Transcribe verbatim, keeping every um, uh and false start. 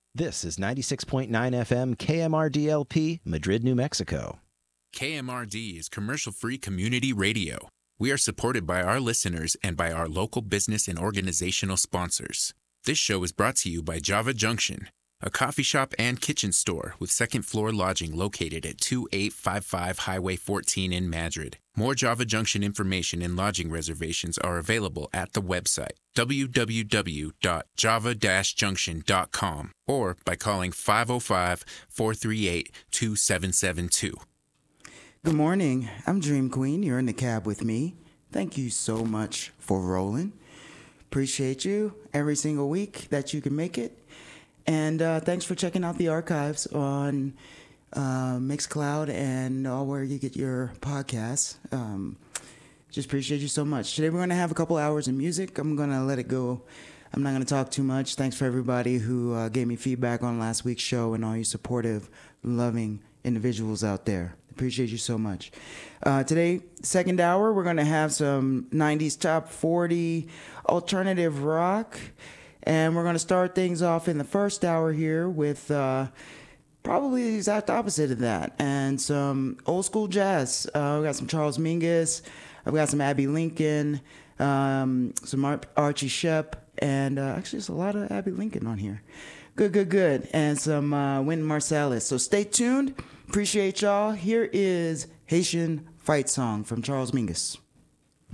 This is ninety-six point nine F M K M R D L P, Madrid, New Mexico. K M R D is commercial-free community radio. We are supported by our listeners and by our local business and organizational sponsors. This show is brought to you by Java Junction, a coffee shop and kitchen store with second-floor lodging located at twenty-eight fifty-five Highway fourteen in Madrid. More Java Junction information and lodging reservations are available at the website w w w dot java dash junction dot com or by calling five oh five, four three eight, two seven seven two. Good morning. I'm Dream Queen. You're in the cab with me. Thank you so much for rolling. Appreciate you every single week that you can make it. And uh, thanks for checking out the archives on uh, Mixcloud and all where you get your podcasts. Um, just appreciate you so much. Today we're going to have a couple hours of music. I'm going to let it go. I'm not going to talk too much. Thanks for everybody who uh, gave me feedback on last week's show and all you supportive, loving individuals out there. Appreciate you so much. Uh, today, second hour, we're going to have some nineties top forty alternative rock. And we're going to start things off in the first hour here with uh, probably the exact opposite of that. And some old school jazz. Uh, we got some Charles Mingus. I've got some Abby Lincoln. Um, some Ar- Archie Shepp. And uh, actually, there's a lot of Abby Lincoln on here. Good, good, good. And some uh, Wynton Marsalis. So stay tuned. Appreciate y'all. Here is Haitian Fight Song from Charles Mingus.